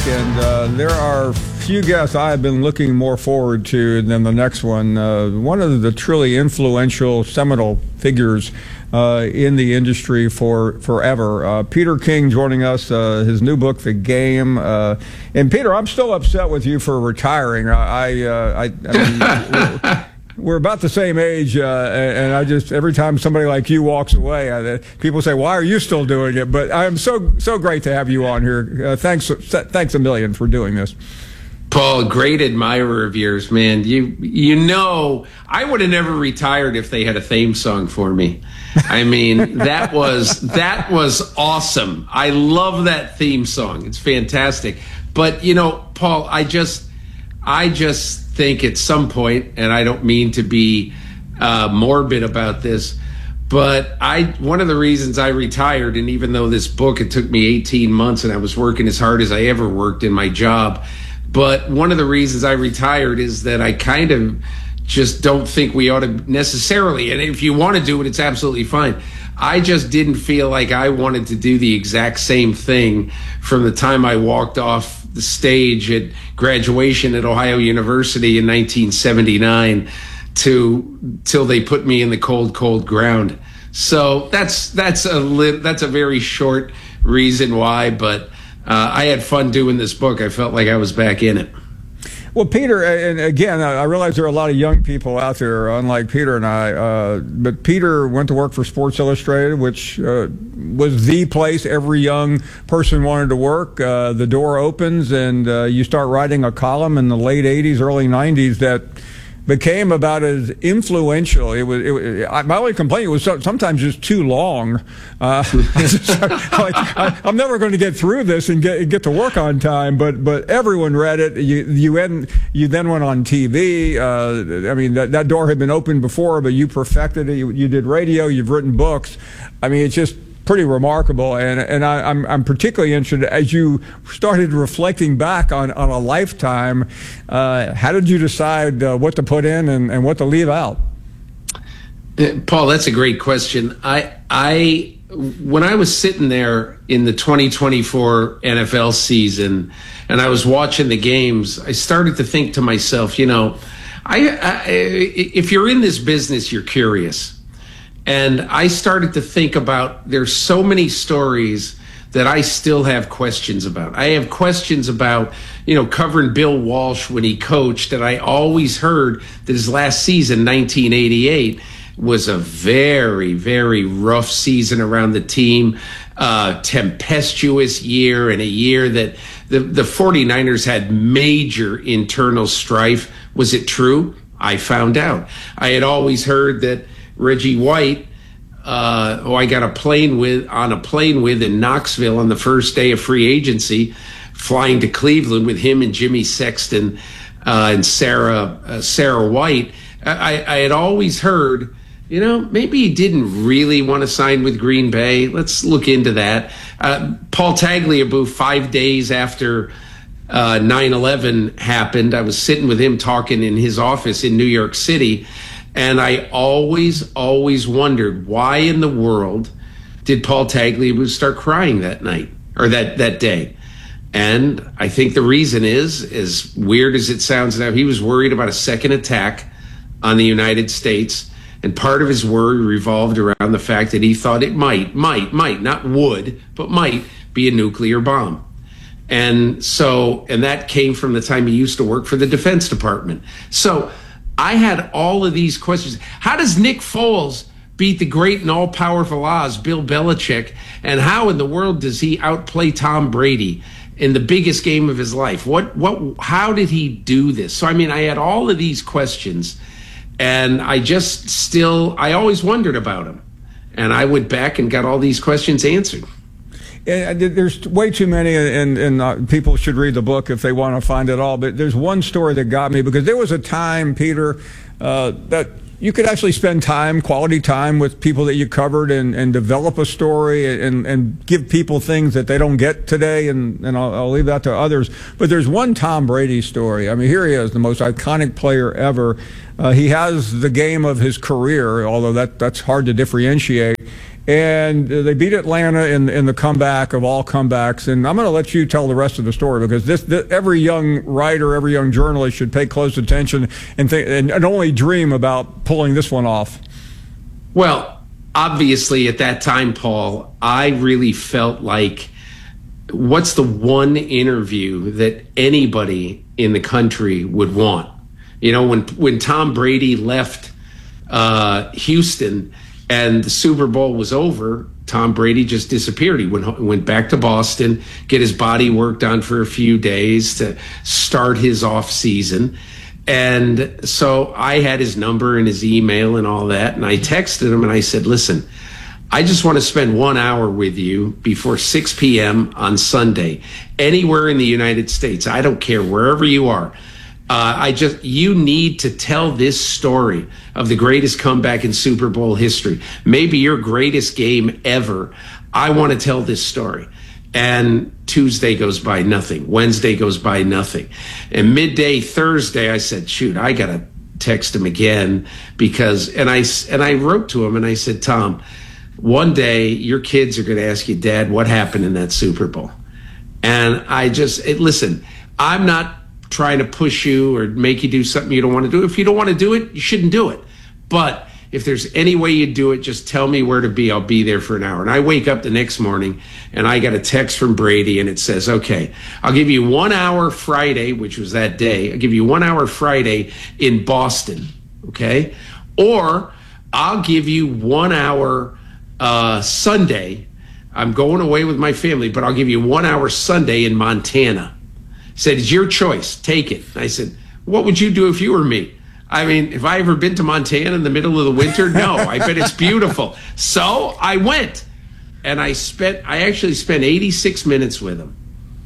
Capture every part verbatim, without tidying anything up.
And uh, there are few guests I have been looking more forward to than the next one. Uh, one of the truly influential, seminal figures uh, in the industry for forever. Uh, Peter King joining us, uh, his new book, The Game. Uh, and Peter, I'm still upset with you for retiring. I, uh, I, I mean, we're about the same age, uh, and I just, every time somebody like you walks away, I, people say, why are you still doing it? But I'm so so great to have you on here. Uh, thanks thanks a million for doing this. Paul, great admirer of yours, man. You you know, I would have never retired if they had a theme song for me. I mean, that was that was awesome. I love that theme song. It's fantastic. But, you know, Paul, I just I just think at some point, and I don't mean to be uh, morbid about this, but I one of the reasons I retired, and even though this book, it took me eighteen months and I was working as hard as I ever worked in my job, but one of the reasons I retired is that I kind of just don't think we ought to necessarily, and if you want to do it, it's absolutely fine. I just didn't feel like I wanted to do the exact same thing from the time I walked off the stage at graduation at Ohio University in nineteen seventy-nine to till they put me in the cold, cold ground. So that's that's a li- that's a very short reason why, but uh, I had fun doing this book. I felt like I was back in it. Well, Peter, and again, I realize there are a lot of young people out there, unlike Peter and I, uh, but Peter went to work for Sports Illustrated, which uh, was the place every young person wanted to work. Uh, the door opens, and uh, you start writing a column in the late eighties, early nineties that became about as influential. It was. It, I, my only complaint was so, sometimes just too long. Uh, like, I, I'm never going to get through this and get get to work on time. But but everyone read it. You you then you then went on T V. Uh, I mean that that door had been opened before, but you perfected it. You, you did radio. You've written books. I mean, it's just pretty remarkable, and and I, I'm I'm particularly interested as you started reflecting back on, on a lifetime. Uh, how did you decide uh, what to put in and, and what to leave out? Paul, that's a great question. I I when I was sitting there in the twenty twenty-four N F L season and I was watching the games, I started to think to myself, you know, I, I if you're in this business, you're curious. And I started to think about, there's so many stories that I still have questions about. I have questions about, you know, covering Bill Walsh when he coached, and I always heard that his last season, nineteen eighty-eight, was a very, very rough season around the team, uh, tempestuous year, and a year that the, the 49ers had major internal strife. Was it true? I found out. I had always heard that Reggie White, uh, who I got a plane with on a plane with in Knoxville on the first day of free agency, flying to Cleveland with him and Jimmy Sexton uh, and Sarah uh, Sarah White. I, I had always heard, you know, maybe he didn't really want to sign with Green Bay. Let's look into that. Uh, Paul Tagliabue, five days after uh, nine eleven happened, I was sitting with him talking in his office in New York City. And I always, always wondered, why in the world did Paul Tagliabue start crying that night or that, that day? And I think the reason is, as weird as it sounds now, he was worried about a second attack on the United States. And part of his worry revolved around the fact that he thought it might, might, might, not would, but might be a nuclear bomb. And so, and that came from the time he used to work for the Defense Department. So I had all of these questions. How does Nick Foles beat the great and all-powerful Oz, Bill Belichick? And how in the world does he outplay Tom Brady in the biggest game of his life? What, what, how did he do this? So, I mean, I had all of these questions, and I just still, I always wondered about him. And I went back and got all these questions answered. Yeah, there's way too many, and, and uh, people should read the book if they want to find it all. But there's one story that got me, because there was a time, Peter, uh, that you could actually spend time, quality time, with people that you covered and, and develop a story and, and give people things that they don't get today, and, and I'll, I'll leave that to others. But there's one Tom Brady story. I mean, here he is, the most iconic player ever. Uh, he has the game of his career, although that that's hard to differentiate. and they beat Atlanta in in the comeback of all comebacks. And I'm going to let you tell the rest of the story, because this, this every young writer, every young journalist should pay close attention and think and, and only dream about pulling this one off. Well, obviously at that time, Paul, I really felt like, what's the one interview that anybody in the country would want? You know, when when Tom Brady left uh, Houston and the Super Bowl was over, Tom Brady just disappeared. He went went back to Boston, get his body worked on for a few days to start his off season. And so I had his number and his email and all that, and I texted him and I said, listen, I just want to spend one hour with you before six p.m. on Sunday, anywhere in the United States. I don't care, wherever you are. Uh, I just, you need to tell this story of the greatest comeback in Super Bowl history, maybe your greatest game ever. I want to tell this story. And Tuesday goes by, nothing. Wednesday goes by, nothing. And midday Thursday, I said, shoot, I got to text him again, because, and I, and I wrote to him and I said, Tom, one day your kids are going to ask you, Dad, what happened in that Super Bowl? And I just, it, listen, I'm not trying to push you or make you do something you don't want to do. If you don't want to do it, you shouldn't do it. But if there's any way you do it, just tell me where to be. I'll be there for an hour. And I wake up the next morning and I got a text from Brady and it says, okay, I'll give you one hour Friday, which was that day. I'll give you one hour Friday in Boston. Okay. Or I'll give you one hour uh, Sunday. I'm going away with my family, but I'll give you one hour Sunday in Montana. He said, it's your choice. Take it. I said, what would you do if you were me? I mean, have I ever been to Montana in the middle of the winter? No, I bet it's beautiful. So I went, and I spent, I actually spent eighty-six minutes with him.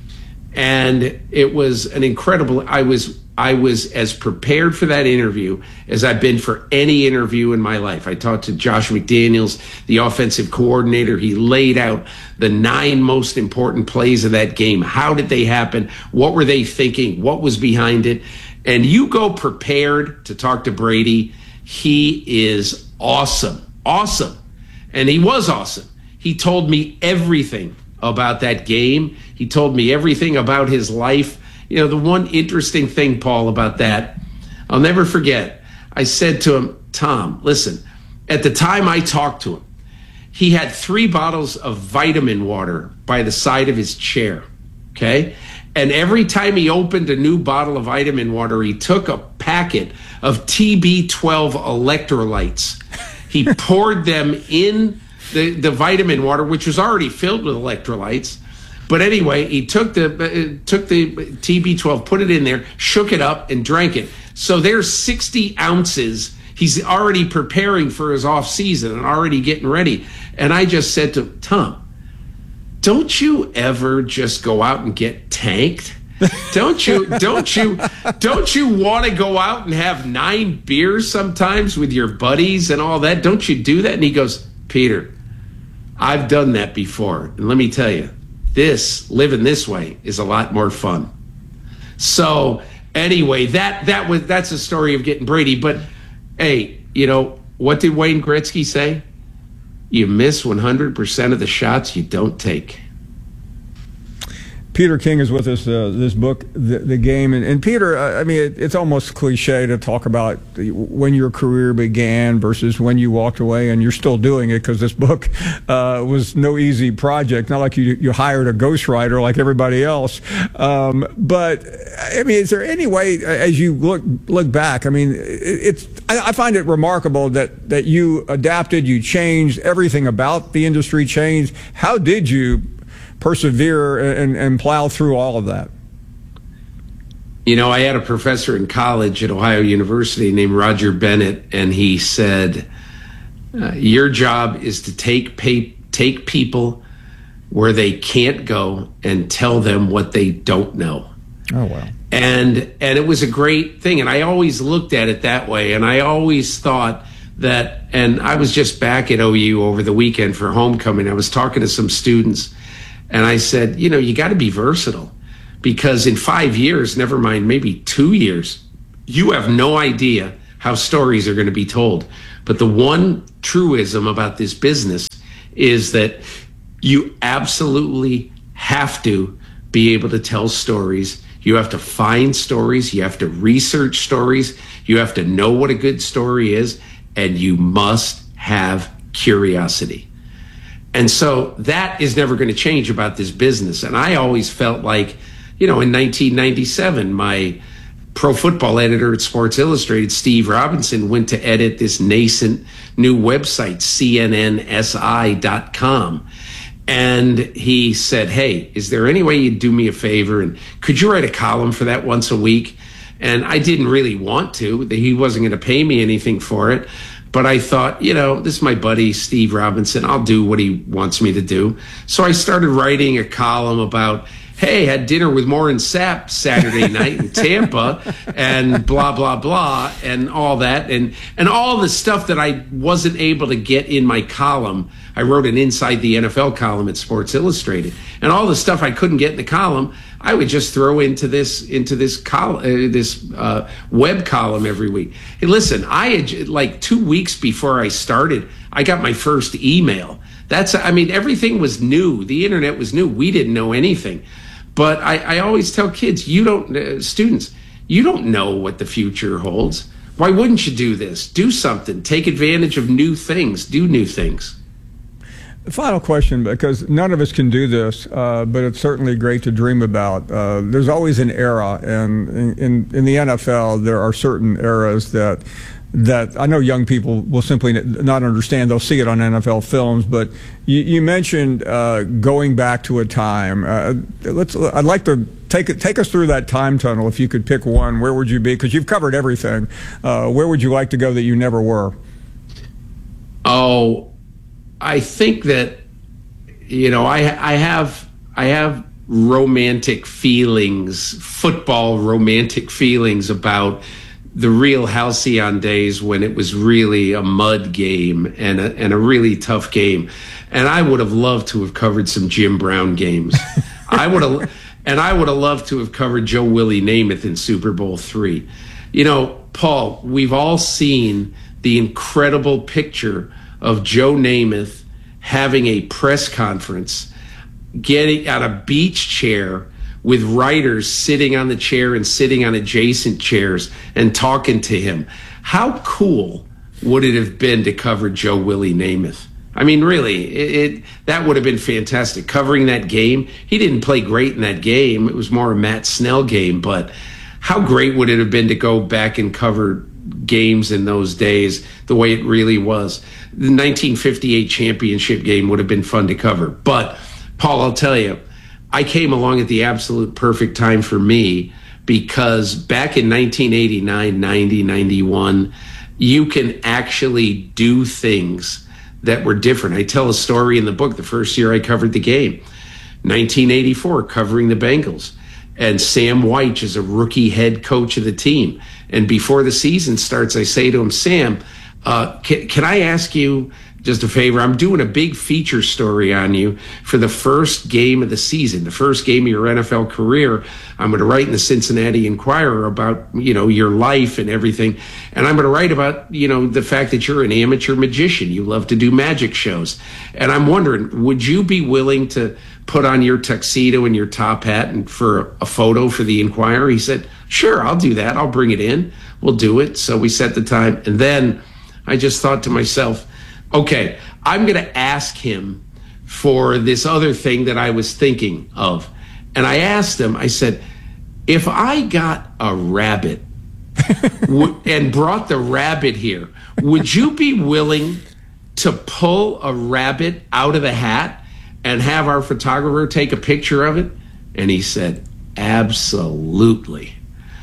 And it was an incredible, I was, I was as prepared for that interview as I've been for any interview in my life. I talked to Josh McDaniels, the offensive coordinator. He laid out the nine most important plays of that game. How did they happen? What were they thinking? What was behind it? And you go prepared to talk to Brady. He is awesome, awesome. And he was awesome. He told me everything about that game. He told me everything about his life. You know, the one interesting thing, Paul, about that, I'll never forget. I said to him, Tom, listen, at the time I talked to him, he had three bottles of vitamin water by the side of his chair, okay? And every time he opened a new bottle of vitamin water, he took a packet of T B twelve electrolytes. He poured them in the, the vitamin water, which was already filled with electrolytes. But anyway, he took the uh, took the T B twelve, put it in there, shook it up, and drank it. So there's sixty ounces. He's already preparing for his off season and already getting ready. And I just said to Tom, don't you ever just go out and get tanked? Don't you, don't you, don't you want to go out and have nine beers sometimes with your buddies and all that? Don't you do that? And he goes, Peter, I've done that before. And let me tell you, this, living this way is a lot more fun. So anyway, that, that was, that's a story of getting Brady. But hey, you know, what did Wayne Gretzky say? You miss one hundred percent of the shots you don't take. Peter King is with us, uh, this book, The, the Game. And, and Peter, uh, I mean, it, it's almost cliche to talk about when your career began versus when you walked away, and you're still doing it because this book uh, was no easy project. Not like you, you hired a ghostwriter like everybody else. Um, but, I mean, is there any way, as you look look back, I mean, it, it's I, I find it remarkable that, that you adapted, you changed, everything about the industry changed. How did you persevere and, and plow through all of that? You know, I had a professor in college at Ohio University named Roger Bennett, and he said, uh, your job is to take pay, take people where they can't go and tell them what they don't know. Oh, wow. And, and it was a great thing. And I always looked at it that way. And I always thought that, and I was just back at O U over the weekend for homecoming. I was talking to some students, and I said, you know, you got to be versatile, because in five years, never mind, maybe two years, you have no idea how stories are going to be told. But the one truism about this business is that you absolutely have to be able to tell stories. You have to find stories. You have to research stories. You have to know what a good story is, and you must have curiosity. And so that is never going to change about this business. And I always felt like, you know, in nineteen ninety-seven, my pro football editor at Sports Illustrated, Steve Robinson, went to edit this nascent new website, C N N S I dot com. And he said, hey, is there any way you'd do me a favor? And could you write a column for that once a week? And I didn't really want to. He wasn't going to pay me anything for it. But I thought, you know, this is my buddy, Steve Robinson. I'll do what he wants me to do. So I started writing a column about, hey, had dinner with Warren Sapp Saturday night in Tampa, and blah, blah, blah, and all that. And, and all the stuff that I wasn't able to get in my column. I wrote an Inside the N F L column at Sports Illustrated. And all the stuff I couldn't get in the column, I would just throw into this into this col- uh, this uh, web column every week. Hey, listen, I had, like two weeks before I started, I got my first email. That's, I mean, everything was new. The internet was new. We didn't know anything. But I, I always tell kids, you don't, uh, students, you don't know what the future holds. Why wouldn't you do this? Do something. Take advantage of new things. Do new things. Final question, because none of us can do this, uh, but it's certainly great to dream about. Uh, there's always an era, and in, in, in the N F L, there are certain eras that that I know young people will simply not understand. They'll see it on N F L films, but you, you mentioned uh, going back to a time. Uh, let's. I'd like to take it, take us through that time tunnel. If you could pick one, where would you be? Because you've covered everything. Uh, where would you like to go that you never were? Oh. I think that, you know, I I have I have romantic feelings, football romantic feelings about the real halcyon days when it was really a mud game and a, and a really tough game. And I would have loved to have covered some Jim Brown games. I would have, and I would have loved to have covered Joe Willie Namath in Super Bowl three. You know, Paul, we've all seen the incredible picture of Joe Namath having a press conference, getting on a beach chair with writers sitting on the chair and sitting on adjacent chairs and talking to him. How cool would it have been to cover Joe Willie Namath? I mean, really, it, it that would have been fantastic. Covering that game, he didn't play great in that game. It was more a Matt Snell game, but how great would it have been to go back and cover games in those days the way it really was? The nineteen fifty-eight championship game would have been fun to cover. But, Paul, I'll tell you, I came along at the absolute perfect time for me, because back in nineteen eighty-nine, ninety, ninety-one, you can actually do things that were different. I tell a story in the book, the first year I covered the game, nineteen eighty-four, covering the Bengals. And Sam Wyche is a rookie head coach of the team. And before the season starts, I say to him, Sam, uh, can, can I ask you just a favor? I'm doing a big feature story on you for the first game of the season, the first game of your N F L career. I'm going to write in the Cincinnati Enquirer about, you know, your life and everything. And I'm going to write about, you know, the fact that you're an amateur magician. You love to do magic shows. And I'm wondering, would you be willing to put on your tuxedo and your top hat and for a photo for the Enquirer? He said, sure, I'll do that. I'll bring it in. We'll do it. So we set the time. And then I just thought to myself, okay, I'm going to ask him for this other thing that I was thinking of. And I asked him, I said, if I got a rabbit w- and brought the rabbit here, would you be willing to pull a rabbit out of the hat and have our photographer take a picture of it? And he said, absolutely.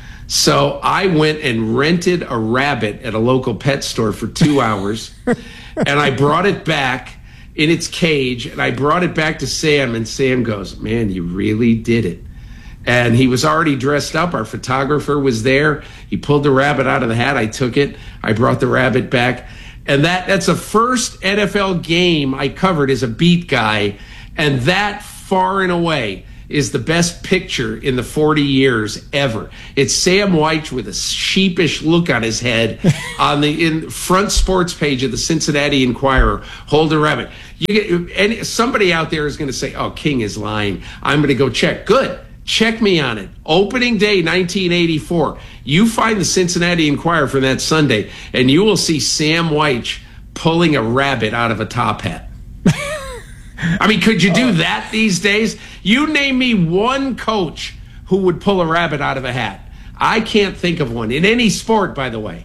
So I went and rented a rabbit at a local pet store for two hours, and I brought it back in its cage, and I brought it back to Sam, and Sam goes, man, you really did it. And he was already dressed up. Our photographer was there. He pulled the rabbit out of the hat. I took it. I brought the rabbit back. And that that's the first N F L game I covered as a beat guy, and that far and away is the best picture in the forty years ever. It's Sam Wyche with a sheepish look on his head on the in front sports page of the Cincinnati Enquirer, holding a rabbit. You get, and somebody out there is going to say, oh, King is lying. I'm going to go check. Good. Check me on it. Opening day, nineteen eighty-four. You find the Cincinnati Enquirer from that Sunday, and you will see Sam Wyche pulling a rabbit out of a top hat. I mean, could you do oh. that these days? You name me one coach who would pull a rabbit out of a hat. I can't think of one in any sport, by the way.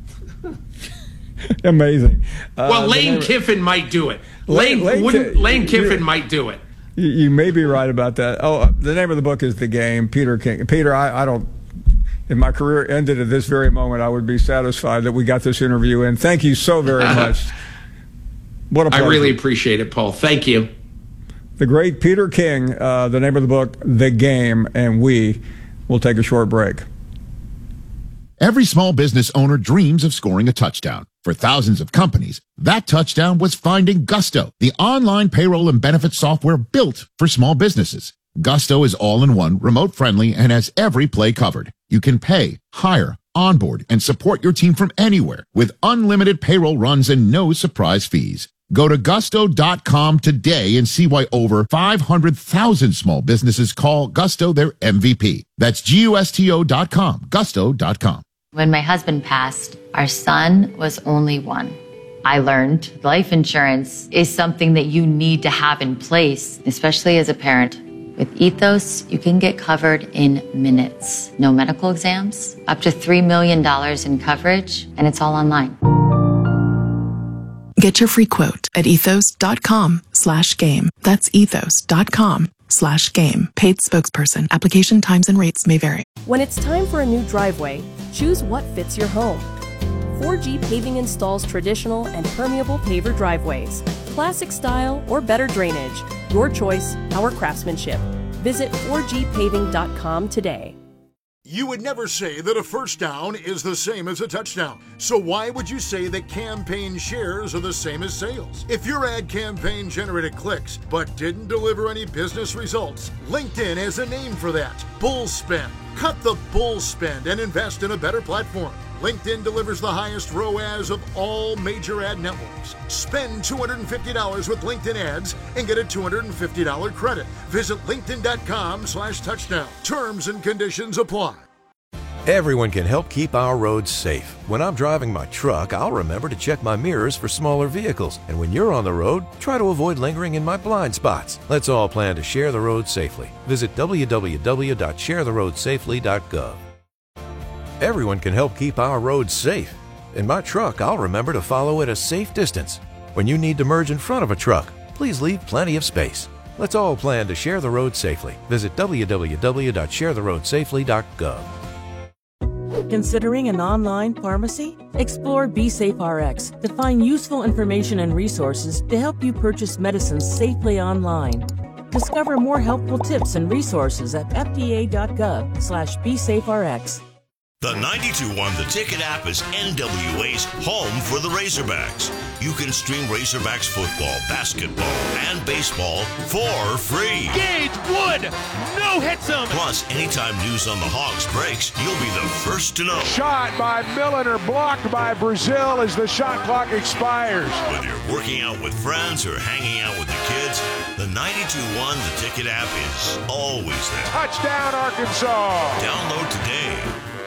Amazing. Uh, well, Lane Kiffin might do it. Lane, Lane, wouldn't, Lane Kiffin might do it. You, you may be right about that. Oh, uh, the name of the book is The Game. Peter King. Peter, I, I don't. If my career ended at this very moment, I would be satisfied that we got this interview in. Thank you so very much. What a pleasure. I really appreciate it, Paul. Thank you. The great Peter King. Uh, the name of the book, The Game, and we will take a short break. Every small business owner dreams of scoring a touchdown. For thousands of companies, that touchdown was finding Gusto, the online payroll and benefits software built for small businesses. Gusto is all-in-one, remote-friendly, and has every play covered. You can pay, hire, onboard, and support your team from anywhere with unlimited payroll runs and no surprise fees. Go to gusto dot com today and see why over five hundred thousand small businesses call Gusto their M V P. That's G U S T O dot com, gusto dot com. When my husband passed, our son was only one. I learned life insurance is something that you need to have in place, especially as a parent. With Ethos, you can get covered in minutes. No medical exams, up to three million dollars in coverage, and it's all online. Get your free quote at ethos dot com slash game. That's ethos dot com slash game. Paid spokesperson. Application times and rates may vary. When it's time for a new driveway, choose what fits your home. four G Paving installs traditional and permeable paver driveways, classic style or better drainage. Your choice, our craftsmanship. Visit four G paving dot com today. You would never say that a first down is the same as a touchdown. So why would you say that campaign shares are the same as sales? If your ad campaign generated clicks but didn't deliver any business results, LinkedIn has a name for that. Bull spend. Cut the bull spend and invest in a better platform. LinkedIn delivers the highest R O A S of all major ad networks. Spend two hundred fifty dollars with LinkedIn ads and get a two hundred fifty dollars credit. Visit linkedin dot com slash touchdown. Terms and conditions apply. Everyone can help keep our roads safe. When I'm driving my truck, I'll remember to check my mirrors for smaller vehicles. And when you're on the road, try to avoid lingering in my blind spots. Let's all plan to share the road safely. Visit w w w dot share the road safely dot gov. Everyone can help keep our roads safe. In my truck, I'll remember to follow at a safe distance. When you need to merge in front of a truck, please leave plenty of space. Let's all plan to share the road safely. Visit w w w dot share the road safely dot gov. Considering an online pharmacy? Explore BeSafeRx to find useful information and resources to help you purchase medicines safely online. Discover more helpful tips and resources at f d a dot gov slash BeSafeRx. The ninety-two point one The Ticket app is N W A's home for the Razorbacks. You can stream Razorbacks football, basketball, and baseball for free. Gage Wood, no hits him. Plus, anytime news on the Hogs breaks, you'll be the first to know. Shot by Milliner, blocked by Brazil as the shot clock expires. Whether you're working out with friends or hanging out with the kids, the ninety-two point one The Ticket app is always there. Touchdown, Arkansas. Download today.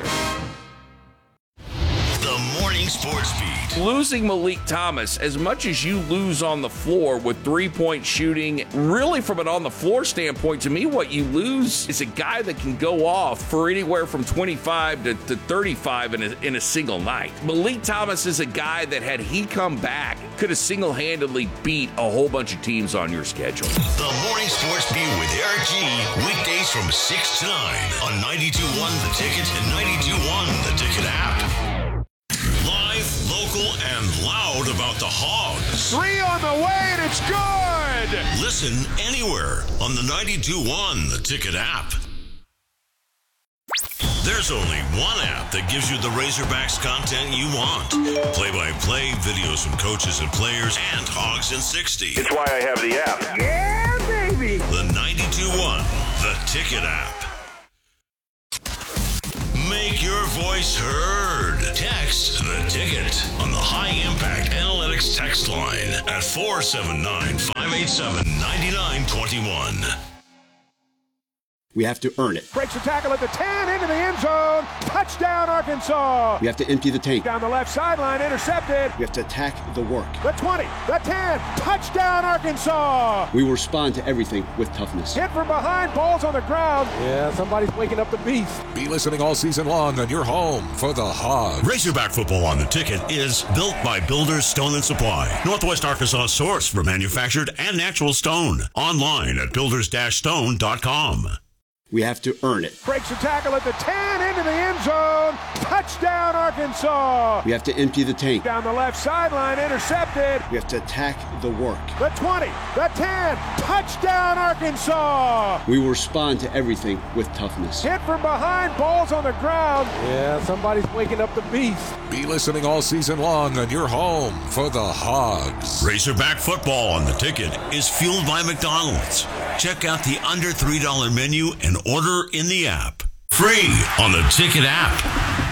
The Morning Sports Beat. Losing Malik Thomas, as much as you lose on the floor with three-point shooting, really from an on-the-floor standpoint, to me, what you lose is a guy that can go off for anywhere from twenty-five to, to thirty-five in a, in a single night. Malik Thomas is a guy that, had he come back, could have single-handedly beat a whole bunch of teams on your schedule. The Morning Sports Beat with Eric G. Weekdays from six to nine on ninety-two point one The Ticket and ninety-two point one The Ticket app. Live, local, and loud about the Hogs. Three on the way, and it's good! Listen anywhere on the ninety-two point one The Ticket app. There's only one app that gives you the Razorbacks content you want. Play-by-play, videos from coaches and players, and Hogs in sixty. It's why I have the app. Yeah, baby! The ninety-two point one The Ticket app. Make your voice heard. Text The Ticket on the high-impact analytics Six text line at four seven nine, five eight seven, nine nine two one. We have to earn it. Breaks the tackle at the ten, into the end zone. Touchdown, Arkansas. We have to empty the tank. Down the left sideline, intercepted. We have to attack the work. The twenty, the ten, touchdown, Arkansas. We will respond to everything with toughness. Hit from behind, balls on the ground. Yeah, somebody's waking up the beast. Be listening all season long on your home for the Hogs. Razorback football on the ticket is built by Builders Stone and Supply, Northwest Arkansas source for manufactured and natural stone. Online at builders dash stone dot com. We have to earn it. Breaks the tackle at the ten, into the end zone. Touchdown, Arkansas. We have to empty the tank. Down the left sideline, intercepted. We have to attack the work. The twenty, the ten, touchdown, Arkansas. We will respond to everything with toughness. Hit from behind, balls on the ground. Yeah, somebody's waking up the beast. Be listening all season long on your home for the Hogs. Razorback football on the ticket is fueled by McDonald's. Check out the under three dollar menu and order in the app. Free on the Ticket app.